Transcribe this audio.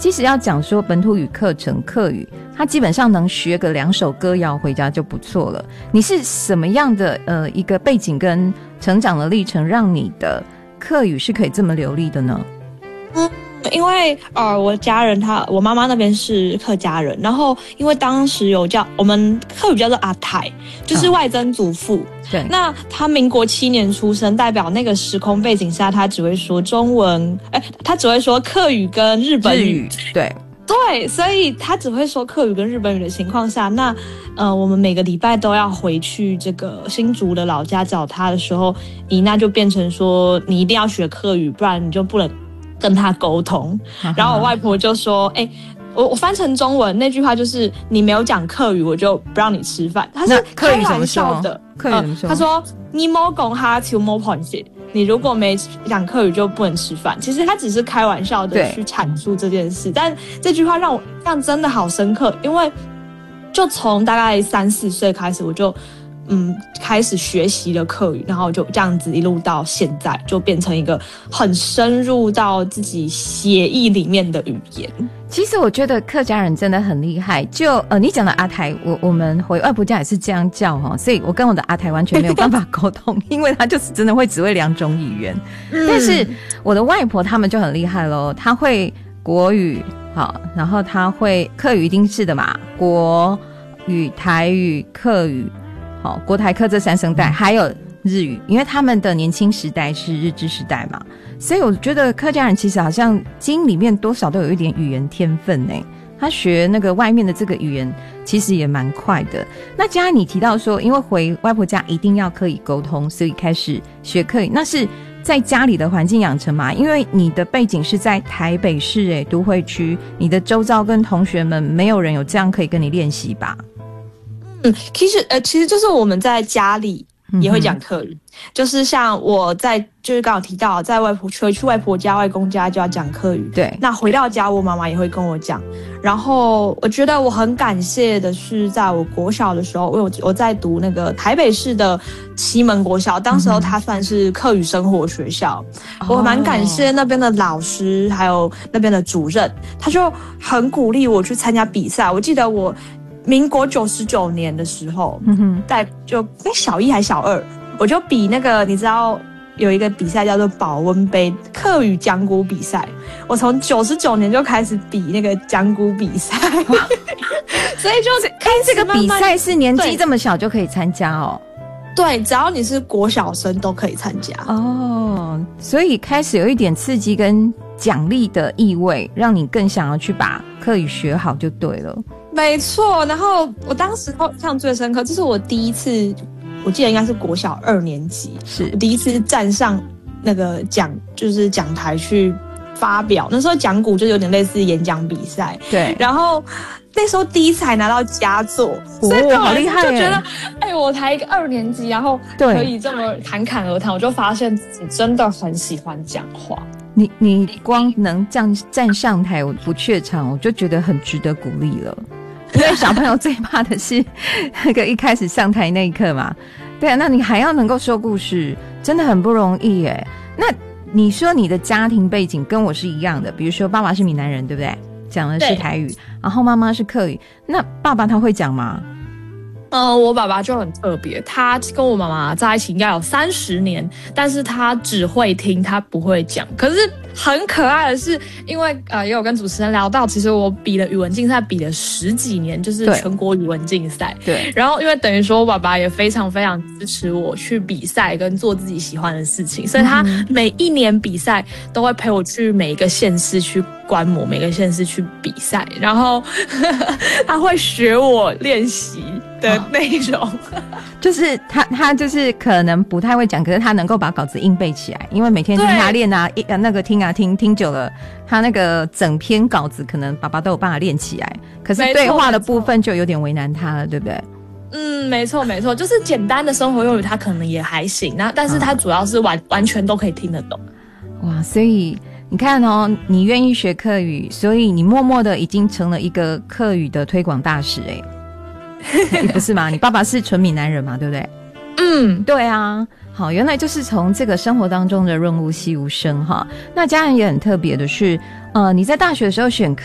其实要讲说本土语课程客语，他基本上能学个2首歌谣回家就不错了。你是什么样的一个背景跟成长的历程，让你的客语是可以这么流利的呢？ 因为我家人我妈妈那边是客家人，然后因为当时有我们客语叫做阿台，就是外曾祖父。 对， 那他民国7年出生，代表那个时空背景下，他只会说中文，他只会说客语跟日本语。对，所以他只会说客语跟日本语的情况下，那我们每个礼拜都要回去这个新竹的老家找他的时候，伊娜就变成说你一定要学客语，不然你就不能跟他沟通。然后我外婆就说我翻成中文那句话就是你没有讲客语我就不让你吃饭。他是开玩笑的。 客语怎么说？ 他说你没讲哈就没螃蟹，你如果没讲客语就不能吃饭。其实他只是开玩笑的去阐述这件事，但这句话让我印象真的好深刻，因为就从大概3、4岁开始，我就开始学习了客语，然后就这样子一路到现在，就变成一个很深入到自己血液里面的语言。 其实我觉得客家人真的很厉害，就你讲的阿台，我们回外婆家也是这样叫齁，所以我跟我的阿台完全没有办法沟通，因为他就是真的会只会2种语言。但是我的外婆他们就很厉害咯，他会国语，好，然后他会客语一定是的嘛，国语、台语、客语，好，国台客这3声带，还有日语，因为他们的年轻时代是日治时代嘛，所以我觉得客家人其实好像基因里面多少都有一点语言天分耶，他学那个外面的这个语言其实也蛮快的。那刚才你提到说因为回外婆家一定要可以沟通，所以开始学客语，那是在家里的环境养成嘛？因为你的背景是在台北市都会区，你的周遭跟同学们没有人有这样可以跟你练习吧？ 其实就是我们在家里也会讲客语，就是像我就是刚好提到在回去外婆家、外公家就要讲客语。 对， 那回到家我妈妈也会跟我讲。然后我觉得我很感谢的是，在我国小的时候，我在读那个台北市的西门国小，当时候它算是客语生活学校，我蛮感谢那边的老师还有那边的主任，他就很鼓励我去参加比赛。我记得我民国99年的时候，就小1还小2，我就比那个，你知道有一个比赛叫做保温杯客语讲古比赛，我从99年就开始比那个讲古比赛，所以就看这个比赛是年纪这么小就可以参加哦。 对，只要你是国小生都可以参加哦，所以开始有一点刺激跟奖励的意味，让你更想要去把客语学好就对了。 没错，然后我当时印象最深刻，这是我第一次，我记得应该是国小2年级， 是我第一次站上那个就是讲台去发表。那时候讲古就有点类似演讲比赛， 对。 然后那时候第一次还拿到佳作，所以好厉害耶！ 就觉得，我才一个2年级，然后可以这么侃侃而谈，我就发现自己真的很喜欢讲话。 你光能这样站上台不怯场，我就觉得很值得鼓励了。因为小朋友最怕的是那个一开始上台那一刻嘛。对啊，那你还要能够说故事，真的很不容易耶。那你说你的家庭背景跟我是一样的，比如说爸爸是闽南人，对不对？讲的是台语，然后妈妈是客语。那爸爸他会讲吗？ 我爸爸就很特别，他跟我妈妈在一起应该有30年，但是他只会听，他不会讲。可是很可爱的是，因为也有跟主持人聊到，其实我比了语文竞赛比了10几年，就是全国语文竞赛。 对。 然后因为等于说我爸爸也非常非常支持我去比赛跟做自己喜欢的事情，所以他每一年比赛都会陪我去每一个县市去观摩，每个县市去比赛，然后他会学我练习的内容， 就是他就是可能不太会讲，可是他能够把稿子硬背起来，因为每天听他练啊，那个听啊听久了，他那个整篇稿子可能爸爸都有办法练起来，可是对话的部分就有点为难他了，对不对？ 没错，就是简单的生活用语他可能也还行，但是他主要是完全都可以听得懂。 哇，所以你看哦，你愿意学客语，所以你默默的已经成了一个客语的推广大使不是吗？你爸爸是纯闽南人嘛，对不对？对啊。好，原来就是从这个生活当中的润物细无声哈。那家人也很特别的是，你在大学的时候选